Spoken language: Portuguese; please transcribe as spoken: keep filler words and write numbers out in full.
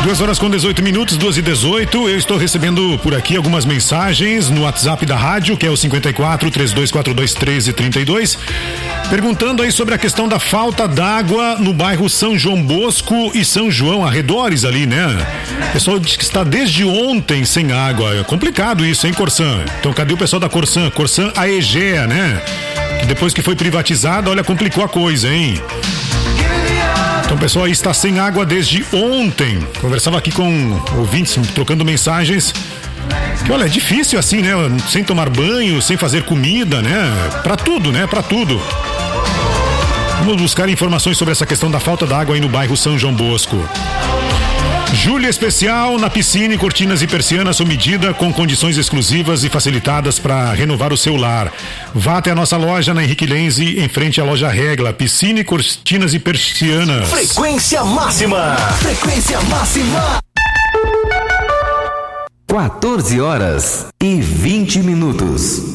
Duas horas com dezoito minutos, duas e dezoito. Eu estou recebendo por aqui algumas mensagens no WhatsApp da rádio, que é o cinquenta e quatro, três dois quatro dois, treze trinta e dois, perguntando aí sobre a questão da falta d'água no bairro São João Bosco e São João, arredores ali, né? O pessoal diz que está desde ontem sem água. É complicado isso, hein, Corsan? Então cadê o pessoal da Corsan? Corsan Aegea, né? Que depois que foi privatizada, olha, complicou a coisa, hein? Então o pessoal aí está sem água desde ontem. Conversava aqui com ouvintes, trocando mensagens. Que olha, é difícil assim, né? Sem tomar banho, sem fazer comida, né? Pra tudo, né? Pra tudo. Vamos buscar informações sobre essa questão da falta d'água aí no bairro São João Bosco. Júlia Especial na piscina e cortinas e persianas sob medida, com condições exclusivas e facilitadas para renovar o seu lar. Vá até a nossa loja na Henrique Lenze, em frente à loja Regla. Piscina e cortinas e persianas. Frequência máxima. Frequência máxima. quatorze horas e vinte minutos.